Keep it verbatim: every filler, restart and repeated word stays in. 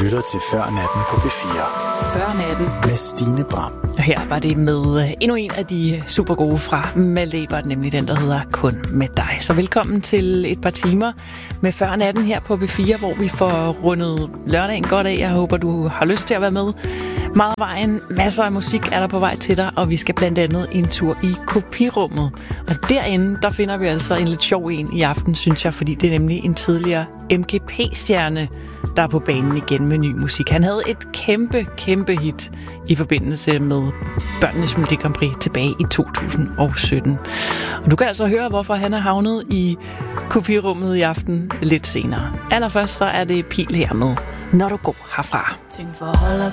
lytter til Før Natten på P fire. Før Natten med Stine Bram. Og her var det med endnu en af de super gode fra Malebert, nemlig den, der hedder Kun med dig. Så velkommen til et par timer med Før Natten her på P fire, hvor vi får rundet lørdagen godt af. Jeg håber, du har lyst til at være med. Meget af vejen, masser af musik er der på vej til dig, og vi skal blandt andet en tur i kopirummet. Og derinde, der finder vi altså en lidt sjov en i aften, synes jeg, fordi det er nemlig en tidligere M G P-stjerne, der er på banen igen med ny musik. Han havde et kæmpe, kæmpe hit i forbindelse med Børnenes Melodi Grand Prix tilbage i to tusind og sytten. Og du kan altså høre, hvorfor han er havnet i kopirummet i aften lidt senere. Allerførst så er det Pil her med Når du går herfra. Ting forholder